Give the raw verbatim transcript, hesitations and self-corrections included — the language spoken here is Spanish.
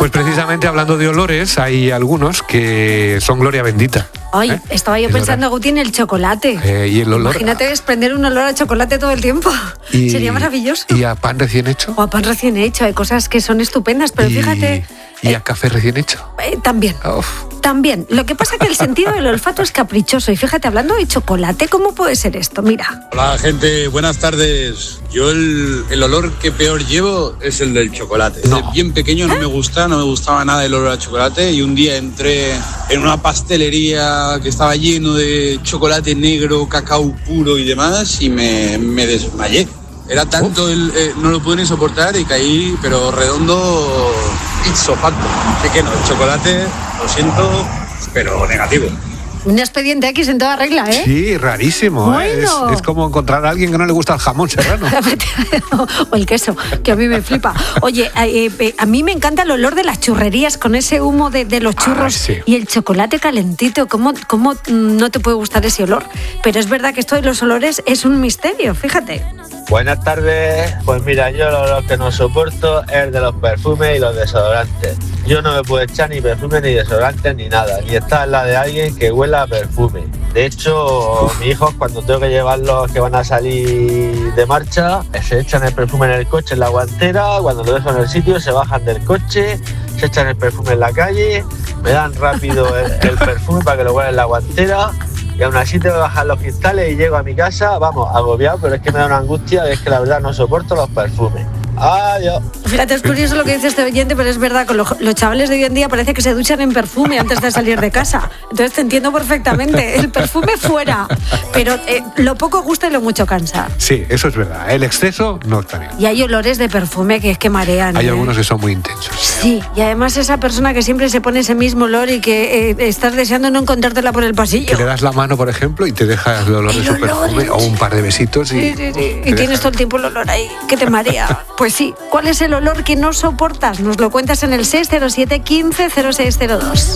Pues precisamente hablando de olores, hay algunos que son gloria bendita. Ay, ¿eh? estaba yo El pensando, olor. Guti, en el chocolate. Eh, y el olor. Imagínate desprender un olor a chocolate todo el tiempo. Y, Sería maravilloso. Y a pan recién hecho. O a pan recién hecho, hay cosas que son estupendas, pero y, fíjate... Y eh, a café recién hecho. Eh, también. Uf. También. Lo que pasa es que el sentido del olfato es caprichoso. Y fíjate, hablando de chocolate, ¿cómo puede ser esto? Mira. Hola, gente. Buenas tardes. Yo el, el olor que peor llevo es el del chocolate. No. Desde bien pequeño no me gusta, no me gustaba nada el olor a chocolate. Y un día entré en una pastelería que estaba lleno de chocolate negro, cacao puro y demás y me, me desmayé. Era tanto, el, eh, no lo pude ni soportar y caí, pero redondo ipso facto. Así que no, el chocolate, lo siento, pero negativo. Un expediente X en toda regla, ¿eh? Sí, rarísimo. ¿eh? Bueno. Es, es como encontrar a alguien que no le gusta el jamón serrano. O el queso, que a mí me flipa. Oye, eh, eh, a mí me encanta el olor de las churrerías con ese humo de, de los churros Ah, sí. y el chocolate calentito. ¿Cómo, ¿Cómo no te puede gustar ese olor? Pero es verdad que esto de los olores es un misterio, fíjate. Buenas tardes. Pues mira, yo lo, lo que no soporto es el de los perfumes y los desodorantes. Yo no me puedo echar ni perfume ni desodorante ni nada, ni estar al lado de alguien que huela a perfume. De hecho, mis hijos, cuando tengo que llevarlos que van a salir de marcha, se echan el perfume en el coche, en la guantera. Cuando lo dejo en el sitio, se bajan del coche, se echan el perfume en la calle, me dan rápido el, el perfume para que lo huelan en la guantera. Y aún así tengo que bajar los cristales y llego a mi casa, vamos, agobiado, pero es que me da una angustia, es que la verdad no soporto los perfumes. Adiós. Fíjate, es curioso lo que dice este oyente, pero es verdad, con los, los chavales de hoy en día parece que se duchan en perfume antes de salir de casa. Entonces te entiendo perfectamente. El perfume fuera, pero eh, lo poco gusta y lo mucho cansa. Sí, eso es verdad. El exceso no está bien. Y hay olores de perfume que es que marean. Hay ¿eh? algunos que son muy intensos. Sí, y además esa persona que siempre se pone ese mismo olor y que eh, estás deseando no encontrártela por el pasillo. Que le das la mano, por ejemplo, y te dejas el olor El de su olor, perfume sí. o un par de besitos y, Sí, sí, sí. te Y tienes dejas. todo el tiempo el olor ahí, que te marea. Pues sí, ¿cuál es el olor que no soportas? Nos lo cuentas en el seis cero siete, quince, cero seis cero dos.